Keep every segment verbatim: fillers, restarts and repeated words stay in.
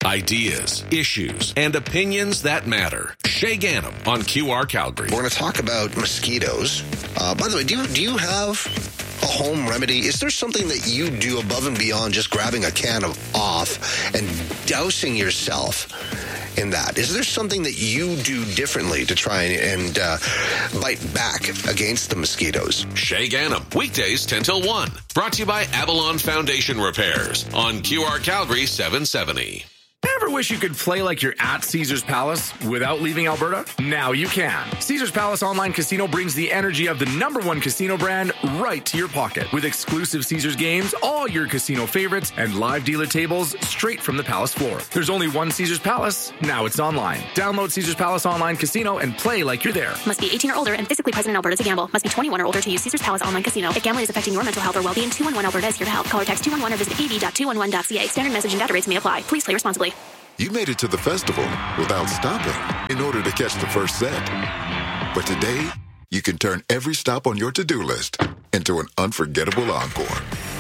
Ideas, issues, and opinions that matter. Shay Ganem on Q R Calgary. We're going to talk about mosquitoes. Uh, by the way, do you, do you have a home remedy? Is there something that you do above and beyond just grabbing a can of off and dousing yourself in that? Is there something that you do differently to try and, and uh, bite back against the mosquitoes? Shay Ganem, weekdays ten till one. Brought to you by Avalon Foundation Repairs on Q R Calgary seven seventy. Ever wish you could play like you're at Caesars Palace without leaving Alberta? Now you can. Caesars Palace Online Casino brings the energy of the number one casino brand right to your pocket. With exclusive Caesars games, all your casino favorites, and live dealer tables straight from the Palace floor. There's only one Caesars Palace. Now it's online. Download Caesars Palace Online Casino and play like you're there. Must be eighteen or older and physically present in Alberta to gamble. Must be twenty-one or older to use Caesars Palace Online Casino. If gambling is affecting your mental health or well-being, two one one Alberta is here to help. Call or text two one one or visit a v dot two one one dot c a. Standard message and data rates may apply. Please play responsibly. You made it to the festival without stopping in order to catch the first set. But today, you can turn every stop on your to-do list into an unforgettable encore.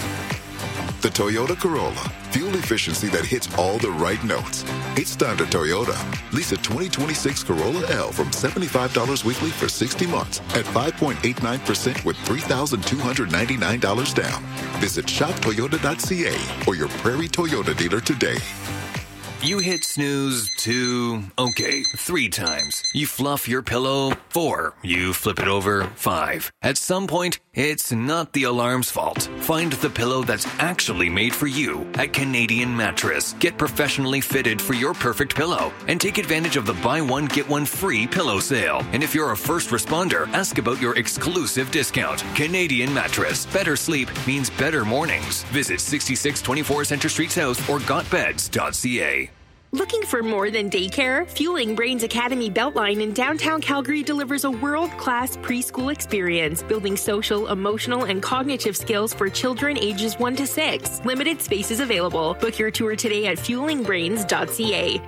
The Toyota Corolla, fuel efficiency that hits all the right notes. It's time to Toyota. Lease a twenty twenty-six Corolla L from seventy-five dollars weekly for sixty months at five point eight nine percent with three thousand two hundred ninety-nine dollars down. Visit shop toyota dot c a or your Prairie Toyota dealer today. You hit snooze two, okay, three times. You fluff your pillow four. You flip it over five. At some point, it's not the alarm's fault. Find the pillow that's actually made for you at Canadian Mattress. Get professionally fitted for your perfect pillow and take advantage of the buy one, get one free pillow sale. And if you're a first responder, ask about your exclusive discount. Canadian Mattress. Better sleep means better mornings. Visit sixty-six twenty-four Centre Street South or got beds dot c a. Looking for more than daycare? Fueling Brains Academy Beltline in downtown Calgary delivers a world-class preschool experience, building social, emotional, and cognitive skills for children ages one to six. Limited spaces available. Book your tour today at fueling brains dot c a.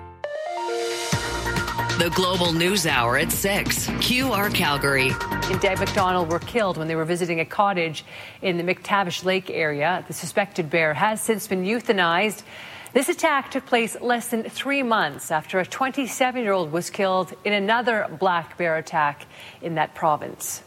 The Global News Hour at six. Q R Calgary. And Deb McDonald were killed when they were visiting a cottage in the McTavish Lake area. The suspected bear has since been euthanized. This attack took place less than three months after a twenty-seven-year-old was killed in another black bear attack in that province.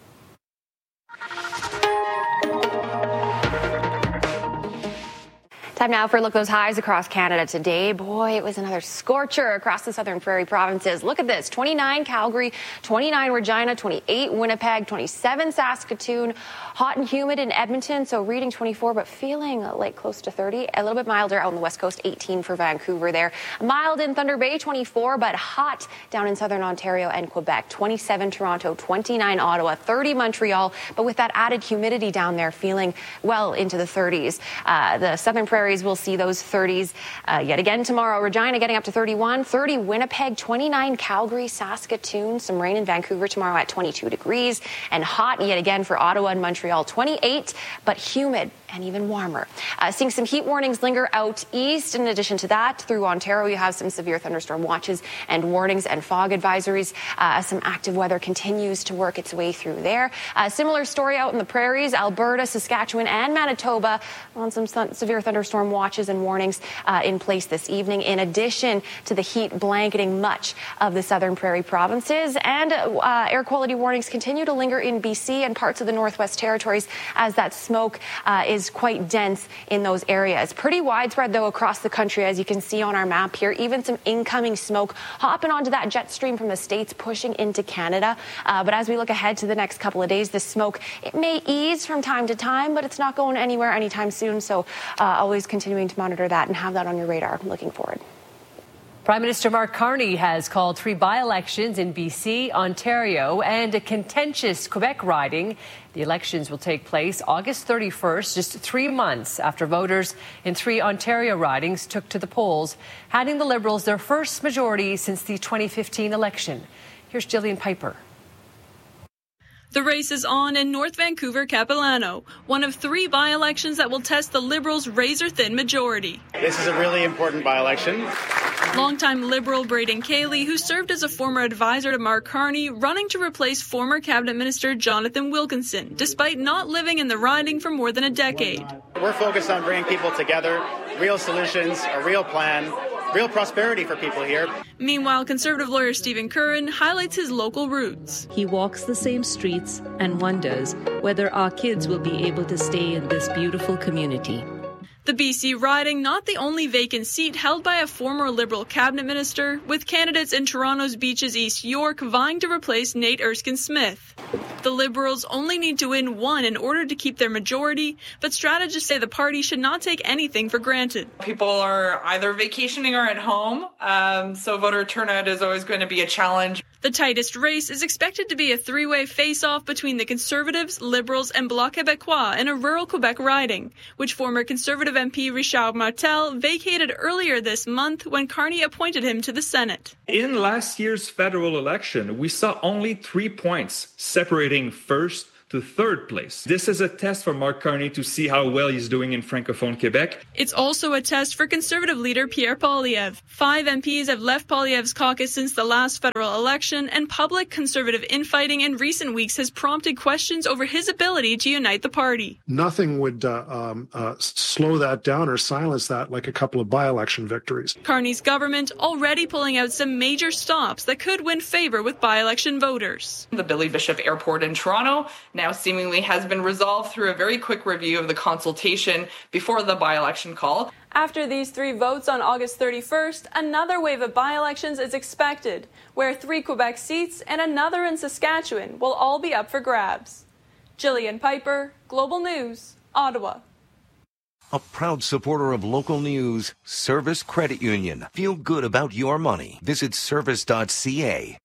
Time now for a look at those highs across Canada today. Boy, it was another scorcher across the southern prairie provinces. Look at this. twenty-nine Calgary, twenty-nine Regina, twenty-eight Winnipeg, twenty-seven Saskatoon. Hot and humid in Edmonton, so reading twenty-four, but feeling like close to thirty. A little bit milder out on the west coast, eighteen for Vancouver there. Mild in Thunder Bay, twenty-four, but hot down in southern Ontario and Quebec. twenty-seven Toronto, twenty-nine Ottawa, thirty Montreal, but with that added humidity down there, feeling well into the thirties. Uh, the southern prairies will see those thirties uh, yet again tomorrow. Regina getting up to thirty-one, thirty Winnipeg, twenty-nine Calgary, Saskatoon. Some rain in Vancouver tomorrow at twenty-two degrees, and hot yet again for Ottawa and Montreal, twenty-eight, but humid and even warmer. Uh, seeing some heat warnings linger out east. In addition to that, through Ontario, you have some severe thunderstorm watches and warnings and fog advisories uh, as some active weather continues to work its way through there. Uh, similar story out in the prairies, Alberta, Saskatchewan, and Manitoba on some th- severe thunderstorm watches and warnings uh, in place this evening, in addition to the heat blanketing much of the southern prairie provinces. And uh, air quality warnings continue to linger in B C and parts of the Northwest Territories as that smoke uh, is quite dense in those areas. Pretty widespread, though, across the country, as you can see on our map here. Even some incoming smoke hopping onto that jet stream from the States, pushing into Canada. Uh, but as we look ahead to the next couple of days, this smoke, it may ease from time to time, but it's not going anywhere anytime soon. So uh, always continuing to monitor that and have that on your radar looking forward. Prime Minister Mark Carney has called three by-elections in B C, Ontario, and a contentious Quebec riding. The elections will take place August thirty-first, just three months after voters in three Ontario ridings took to the polls, handing the Liberals their first majority since the twenty fifteen election. Here's Jillian Piper. The race is on in North Vancouver, Capilano, one of three by-elections that will test the Liberals' razor-thin majority. This is a really important by-election. Longtime Liberal Braden Cayley, who served as a former advisor to Mark Carney, running to replace former Cabinet Minister Jonathan Wilkinson, despite not living in the riding for more than a decade. We're focused on bringing people together, real solutions, a real plan, real prosperity for people here. Meanwhile, Conservative lawyer Stephen Curran highlights his local roots. He walks the same streets and wonders whether our kids will be able to stay in this beautiful community. The B C riding not the only vacant seat held by a former Liberal cabinet minister, with candidates in Toronto's Beaches East York vying to replace Nate Erskine-Smith. The Liberals only need to win one in order to keep their majority, but strategists say the party should not take anything for granted. People are either vacationing or at home, um, so voter turnout is always going to be a challenge. The tightest race is expected to be a three-way face-off between the Conservatives, Liberals, and Bloc Québécois in a rural Quebec riding, which former Conservative M P Richard Martel vacated earlier this month when Carney appointed him to the Senate. In last year's federal election, we saw only three points separating first to third place. This is a test for Mark Carney to see how well he's doing in Francophone Quebec. It's also a test for Conservative leader Pierre Poilievre. Five M Ps have left Poilievre's caucus since the last federal election, and public Conservative infighting in recent weeks has prompted questions over his ability to unite the party. Nothing would uh, um, uh, slow that down or silence that like a couple of by-election victories. Carney's government already pulling out some major stops that could win favor with by-election voters. The Billy Bishop Airport in Toronto now seemingly has been resolved through a very quick review of the consultation before the by-election call. After these three votes on August thirty-first, another wave of by-elections is expected, where three Quebec seats and another in Saskatchewan will all be up for grabs. Jillian Piper, Global News, Ottawa. A proud supporter of local news, Service Credit Union. Feel good about your money. Visit service dot c a.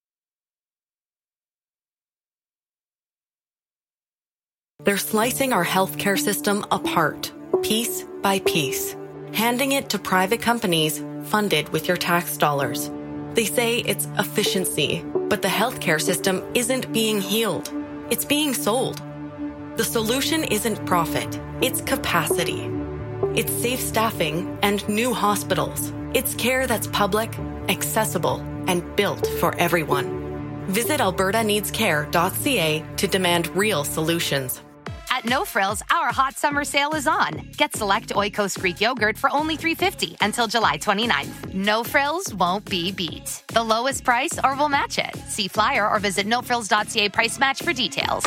They're slicing our healthcare system apart, piece by piece, handing it to private companies funded with your tax dollars. They say it's efficiency, but the healthcare system isn't being healed. It's being sold. The solution isn't profit, it's capacity. It's safe staffing and new hospitals. It's care that's public, accessible, and built for everyone. Visit alberta needs care dot c a to demand real solutions. At No Frills, our hot summer sale is on. Get select Oikos Greek yogurt for only three dollars and fifty cents until July twenty-ninth. No Frills won't be beat. The lowest price or we'll match it. See flyer or visit no frills dot c a price match for details.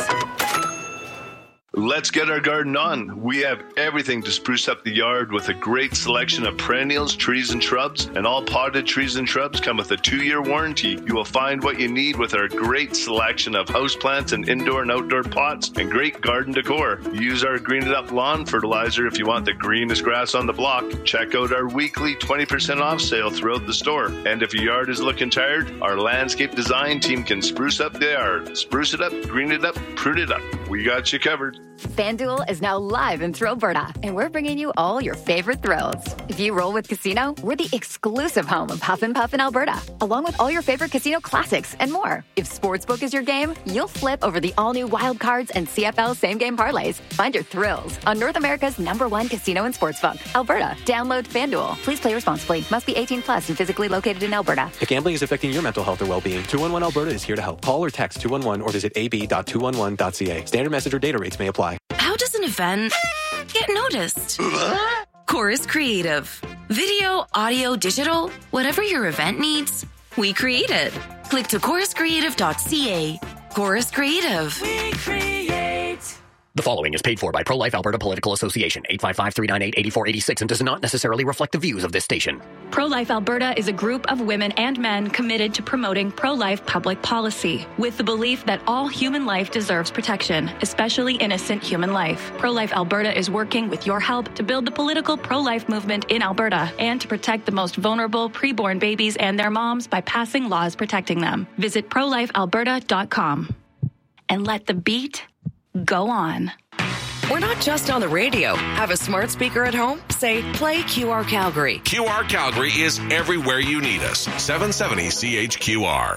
Let's get our garden on. We have everything to spruce up the yard with a great selection of perennials, trees, and shrubs. And all potted trees and shrubs come with a two-year warranty. You will find what you need with our great selection of houseplants and indoor and outdoor pots and great garden decor. Use our Green It Up lawn fertilizer if you want the greenest grass on the block. Check out our weekly twenty percent off sale throughout the store. And if your yard is looking tired, our landscape design team can spruce up the yard. Spruce it up, green it up, prune it up. We got you covered. FanDuel is now live in Thrillberta, and we're bringing you all your favorite thrills. If you roll with Casino, we're the exclusive home of Huff and Puff in Alberta, along with all your favorite casino classics and more. If Sportsbook is your game, you'll flip over the all-new Wild Cards and C F L same-game parlays. Find your thrills on North America's number one casino and sportsbook, Alberta. Download FanDuel. Please play responsibly. Must be eighteen plus and physically located in Alberta. If gambling is affecting your mental health or well-being, two one one Alberta is here to help. Call or text two one one or visit a b dot two one one dot c a. Standard message or data rates may apply. How does an event get noticed? Chorus Creative. Video, audio, digital, whatever your event needs, we create it. Click to chorus creative dot c a. Chorus Creative. We create. The following is paid for by Pro-Life Alberta Political Association, eight five five, three nine eight, eight four eight six, and does not necessarily reflect the views of this station. Pro-Life Alberta is a group of women and men committed to promoting pro-life public policy, with the belief that all human life deserves protection, especially innocent human life. Pro-Life Alberta is working with your help to build the political pro-life movement in Alberta and to protect the most vulnerable preborn babies and their moms by passing laws protecting them. Visit pro life alberta dot com and let the beat go on. We're not just on the radio. Have a smart speaker at home? Say, play Q R Calgary. Q R Calgary is everywhere you need us. seven seventy C H Q R.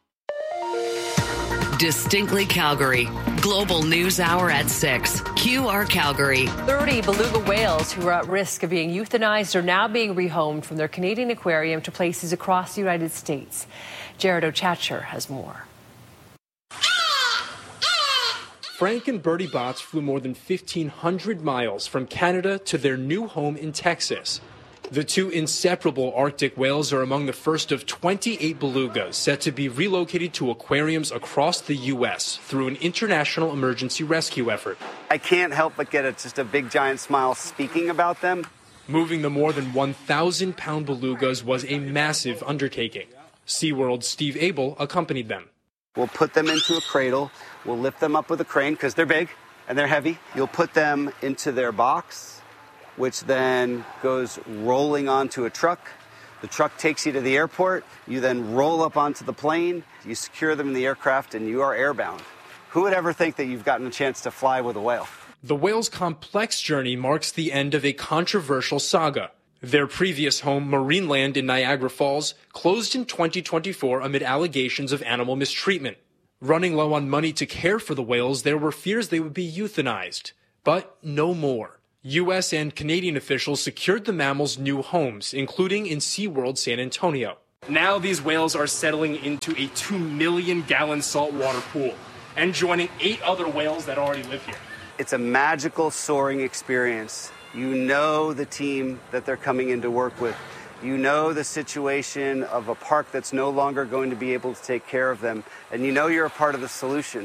Distinctly Calgary. Global News Hour at six. Q R Calgary. thirty beluga whales who are at risk of being euthanized are now being rehomed from their Canadian aquarium to places across the United States. Jared Ochacher has more. Frank and Bertie Botts flew more than fifteen hundred miles from Canada to their new home in Texas. The two inseparable Arctic whales are among the first of twenty-eight belugas set to be relocated to aquariums across the U S through an international emergency rescue effort. I can't help but get a, just a big giant smile speaking about them. Moving the more than one thousand pound belugas was a massive undertaking. SeaWorld's Steve Abel accompanied them. We'll put them into a cradle. We'll lift them up with a crane because they're big and they're heavy. You'll put them into their box, which then goes rolling onto a truck. The truck takes you to the airport. You then roll up onto the plane. You secure them in the aircraft, and you are airbound. Who would ever think that you've gotten a chance to fly with a whale? The whale's complex journey marks the end of a controversial saga. Their previous home, Marineland in Niagara Falls, closed in twenty twenty-four amid allegations of animal mistreatment. Running low on money to care for the whales, there were fears they would be euthanized. But no more. U S and Canadian officials secured the mammals new homes, including in SeaWorld San Antonio. Now these whales are settling into a two million gallon saltwater pool and joining eight other whales that already live here. It's a magical soaring experience. You know the team that they're coming in to work with. You know the situation of a park that's no longer going to be able to take care of them. And you know you're a part of the solution.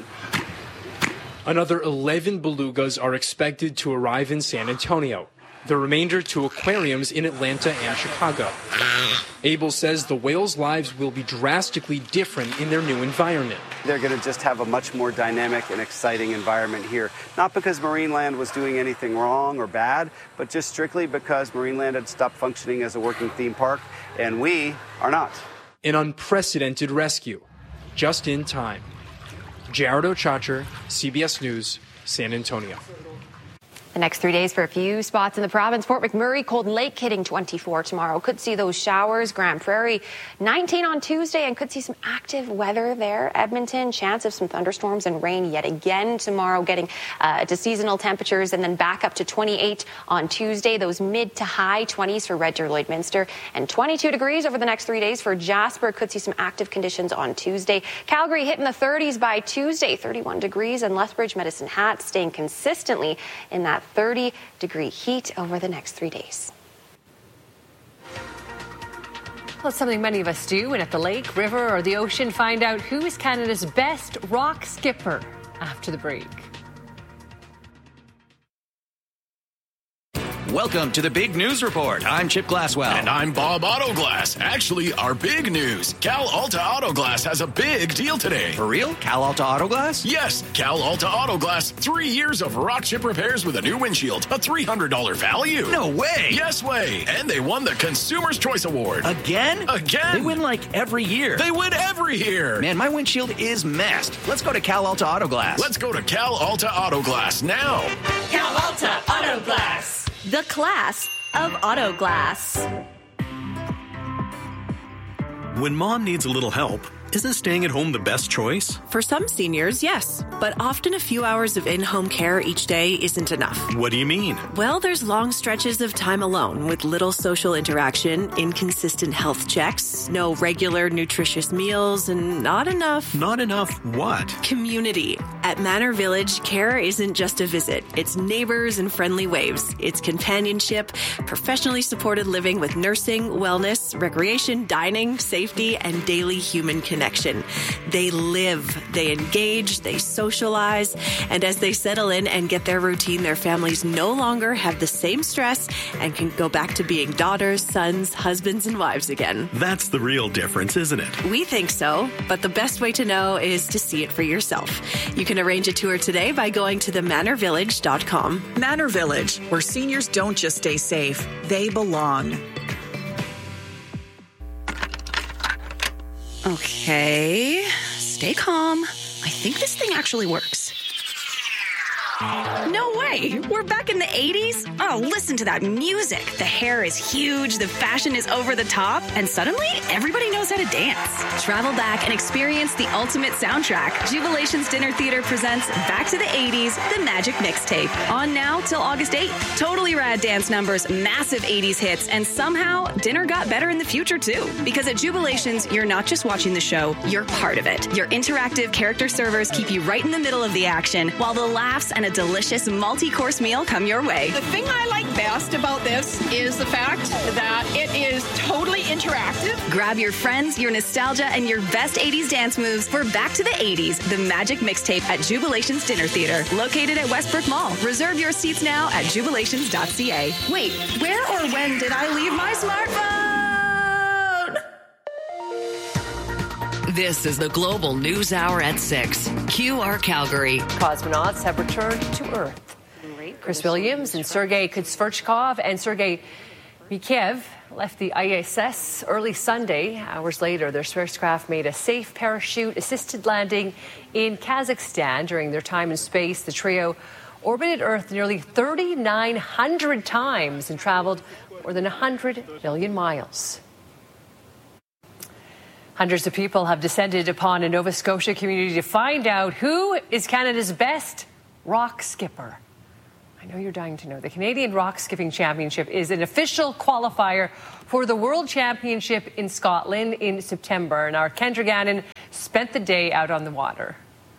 Another eleven belugas are expected to arrive in San Antonio. The remainder to aquariums in Atlanta and Chicago. Abel says the whales' lives will be drastically different in their new environment. They're going to just have a much more dynamic and exciting environment here. Not because Marineland was doing anything wrong or bad, but just strictly because Marineland had stopped functioning as a working theme park, and we are not. An unprecedented rescue, just in time. Jared Ochacher, C B S News, San Antonio. The next three days for a few spots in the province. Fort McMurray, Cold Lake hitting twenty-four tomorrow. Could see those showers. Grand Prairie, nineteen on Tuesday, and could see some active weather there. Edmonton, chance of some thunderstorms and rain yet again tomorrow, getting uh, to seasonal temperatures, and then back up to twenty-eight on Tuesday. Those mid to high twenties for Red Deer, Lloydminster, and twenty-two degrees over the next three days for Jasper. Could see some active conditions on Tuesday. Calgary hitting the thirties by Tuesday, thirty-one degrees, and Lethbridge, Medicine Hat staying consistently in that thirty degree heat over the next three days. Well, it's something many of us do, and at the lake, river, or the ocean, find out who is Canada's best rock skipper after the break. Welcome to the Big News Report. I'm Chip Glasswell. And I'm Bob Autoglass. Actually, our big news. Cal Alta Autoglass has a big deal today. For real? Cal Alta Autoglass? Yes, Cal Alta Autoglass. Three years of rock chip repairs with a new windshield. A three hundred dollars value. No way. Yes way. And they won the Consumer's Choice Award. Again? Again. They win like every year. They win every year. Man, my windshield is messed. Let's go to Cal Alta Autoglass. Let's go to Cal Alta Autoglass now. Cal Alta Autoglass. The class of auto glass. When mom needs a little help, isn't staying at home the best choice? For some seniors, yes. But often a few hours of in-home care each day isn't enough. What do you mean? Well, there's long stretches of time alone with little social interaction, inconsistent health checks, no regular nutritious meals, and not enough... Not enough what? Community. At Manor Village, care isn't just a visit. It's neighbors and friendly waves. It's companionship, professionally supported living with nursing, wellness, recreation, dining, safety, and daily human connection. They live, they engage, they socialize, and as they settle in and get their routine, their families no longer have the same stress and can go back to being daughters, sons, husbands, and wives again. That's the real difference, isn't it? We think so, but the best way to know is to see it for yourself. You can arrange a tour today by going to the manor village dot com. Manor Village, where seniors don't just stay safe, they belong. Okay, stay calm. I think this thing actually works. No way! We're back in the eighties? Oh, listen to that music. The hair is huge, the fashion is over the top, and suddenly everybody knows how to dance. Travel back and experience the ultimate soundtrack. Jubilation's Dinner Theater presents Back to the eighties, The Magic Mixtape. On now till August eighth. Totally rad dance numbers, massive eighties hits, and somehow dinner got better in the future too. Because at Jubilation's, you're not just watching the show, you're part of it. Your interactive character servers keep you right in the middle of the action, while the laughs and and a delicious multi-course meal come your way. The thing I like best about this is the fact that it is totally interactive. Grab your friends, your nostalgia, and your best eighties dance moves for Back to the eighties, the Magic Mixtape at Jubilations Dinner Theater, located at Westbrook Mall. Reserve your seats now at jubilations dot c a. Wait, where or when did I leave my smartphone? This is the Global News Hour at six. Q R Calgary. Cosmonauts have returned to Earth. Chris Williams and Sergei Kutsverchkov and Sergei Mikheyev left the I S S early Sunday. Hours later, their spacecraft made a safe parachute-assisted landing in Kazakhstan. During their time in space, the trio orbited Earth nearly three thousand nine hundred times and traveled more than one hundred million miles. Hundreds of people have descended upon a Nova Scotia community to find out who is Canada's best rock skipper. I know you're dying to know. The Canadian Rock Skipping Championship is an official qualifier for the World Championship in Scotland in September. And our Kendra Gannon spent the day out on the water.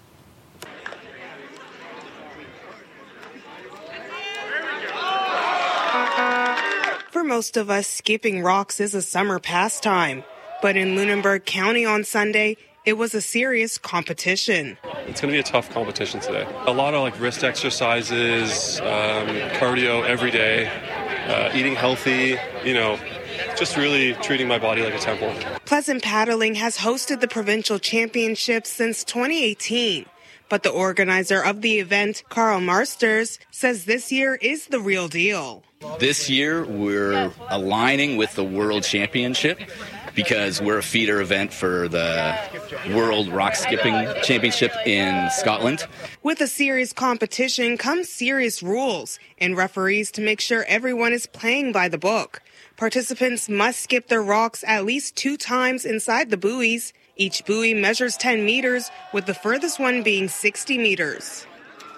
For most of us, skipping rocks is a summer pastime. But in Lunenburg County on Sunday, it was a serious competition. It's going to be a tough competition today. A lot of like wrist exercises, um, cardio every day, uh, eating healthy, you know, just really treating my body like a temple. Pleasant Paddling has hosted the provincial championships since twenty eighteen. But the organizer of the event, Carl Marsters, says this year is the real deal. This year, we're aligning with the World Championship because we're a feeder event for the World Rock Skipping Championship in Scotland. With a serious competition comes serious rules and referees to make sure everyone is playing by the book. Participants must skip their rocks at least two times inside the buoys. Each buoy measures ten meters, with the furthest one being sixty meters.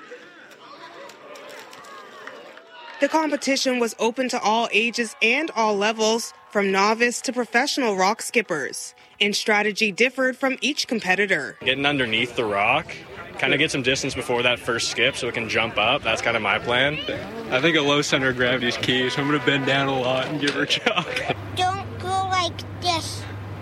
The competition was open to all ages and all levels, from novice to professional rock skippers, and strategy differed from each competitor. Getting underneath the rock, kind of get some distance before that first skip so it can jump up. That's kind of my plan. I think a low center of gravity is key, so I'm going to bend down a lot and give her a chuck. Don't go like this.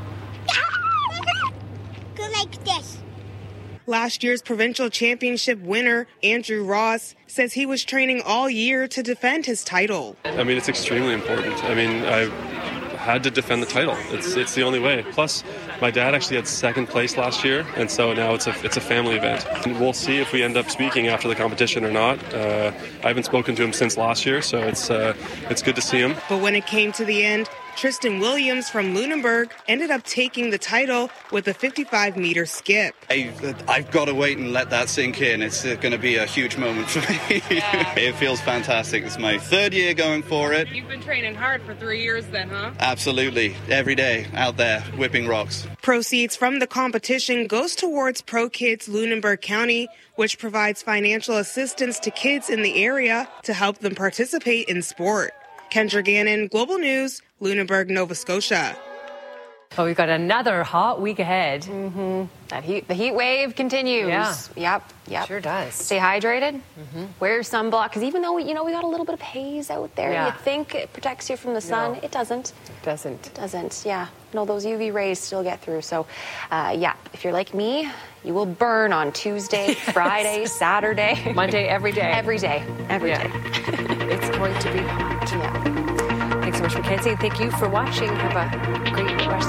Go like this. Last year's provincial championship winner, Andrew Ross, says he was training all year to defend his title. I mean, it's extremely important. I mean, I had to defend the title. It's it's the only way. Plus, my dad actually had second place last year, and so now it's a it's a family event. And we'll see if we end up speaking after the competition or not. Uh, I haven't spoken to him since last year, so it's uh, it's good to see him. But when it came to the end, Tristan Williams from Lunenburg ended up taking the title with a fifty-five meter skip. I, I've got to wait and let that sink in. It's going to be a huge moment for me. Yeah. It feels fantastic. It's my third year going for it. You've been training hard for three years then, huh? Absolutely. Every day out there whipping rocks. Proceeds from the competition goes towards Pro Kids Lunenburg County, which provides financial assistance to kids in the area to help them participate in sport. Kendra Gannon, Global News, Lunenburg, Nova Scotia. Well, we've got another hot week ahead. Mm-hmm. That heat, the heat wave continues. Yeah. Yep. Yep. Sure does. Stay hydrated. Mm-hmm. Wear sunblock, because even though we, you know we got a little bit of haze out there, Yeah. you think it protects you from the sun. No. It doesn't. It doesn't. It doesn't. Yeah. No, those U V rays still get through. So, uh, yeah. If you're like me, you will burn on Tuesday, Friday, Saturday, Monday, every day. Every day. Every Yeah. day. It's going to be hot. Yeah. Thanks so much, Mackenzie. Thank you for watching. Have a great rest